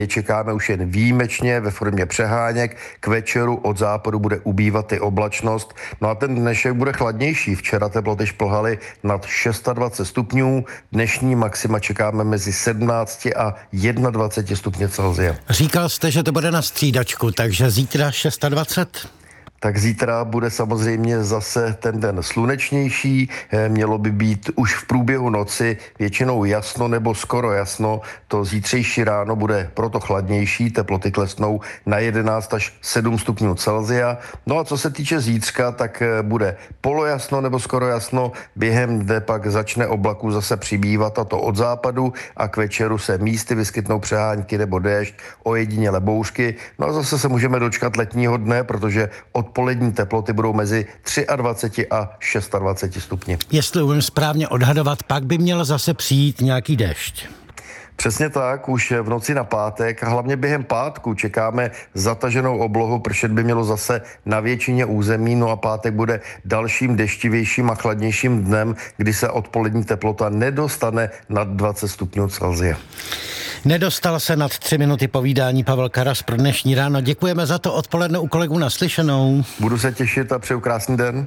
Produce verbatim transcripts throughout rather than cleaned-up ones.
čekáme už jen výjimečně ve formě přeháněk. K večeru od západu bude ubývat i oblačnost. No a ten dnešek bude chladnější. Včera teploty šplhaly nad dvacet šest stupňů. Dnešní maxima čekáme mezi sedmnáct a dvacet jedna stupně Celsia. Říkal jste, že to bude na střídačku, takže zítra dvacet šest? Tak zítra bude samozřejmě zase ten den slunečnější, mělo by být už v průběhu noci většinou jasno nebo skoro jasno, to zítřejší ráno bude proto chladnější, teploty klesnou na jedenáct až sedm stupňů Celsia. No a co se týče zítřka, tak bude polojasno nebo skoro jasno, během dne pak začne oblaků zase přibývat, a to od západu, a k večeru se místy vyskytnou přehánky nebo déšť, ojediněle bouřky. No a zase se můžeme dočkat letního dne, protože od Odpolední teploty budou mezi dvacet tři a dvacet šest stupni. Jestli umím správně odhadovat, pak by měl zase přijít nějaký déšť. Přesně tak, už v noci na pátek a hlavně během pátku čekáme zataženou oblohu, pršet by mělo zase na většině území, no a pátek bude dalším deštivějším a chladnějším dnem, kdy se odpolední teplota nedostane nad dvacet stupňů Celsia. Nedostal se nad tři minuty povídání Pavel Karas pro dnešní ráno. Děkujeme za to, odpoledne u kolegů naslyšenou. Budu se těšit a přeju krásný den.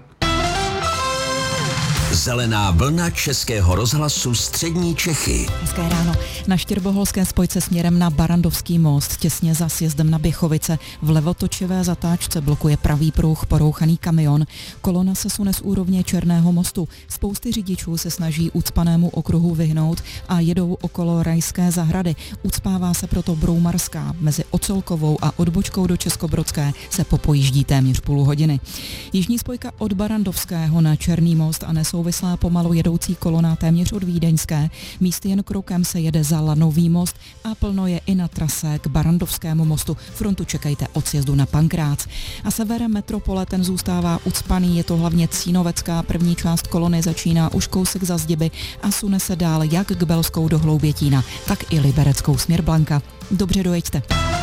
Zelená vlna Českého rozhlasu Střední Čechy. Hezké ráno. Na Štěrboholské spojce směrem na Barrandovský most, těsně za sjezdem na Běchovice, v levotočivé zatáčce blokuje pravý pruh porouchaný kamion. Kolona se sune z úrovně Černého mostu. Spousty řidičů se snaží ucpanému okruhu vyhnout a jedou okolo Rajské zahrady. Ucpává se proto Broumarská. Mezi Ocelkovou a odbočkou do Českobrodské se popojíždí téměř půl hodiny. Jižní spojka od Barrandovského na Černý most a nesou Vyslá pomalu jedoucí kolona téměř od Vídeňské. Místy jen krokem se jede za Lanový most a plno je i na trase k Barrandovskému mostu. Frontu čekejte od sjezdu na Pankrác. A severem metropole ten zůstává ucpaný, je to hlavně Cínovecká. První část kolony začíná už kousek za Zdiby a sune se dál jak k Belskou do Hloubětína, tak i Libereckou směr Blanka. Dobře dojeďte.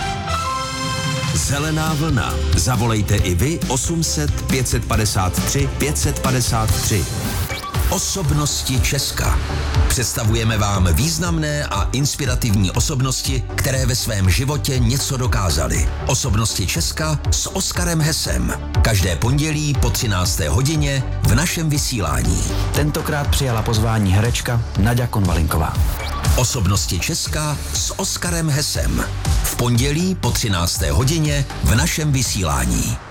Zelená vlna. Zavolejte i vy osm set pět padesát tři pět padesát tři. Osobnosti Česka. Představujeme vám významné a inspirativní osobnosti, které ve svém životě něco dokázaly. Osobnosti Česka s Oskarem Hesem. Každé pondělí po třinácté hodině v našem vysílání. Tentokrát přijala pozvání herečka Naďa Konvalinková. Osobnosti Česka s Oskarem Hesem. V pondělí po třinácté hodině v našem vysílání.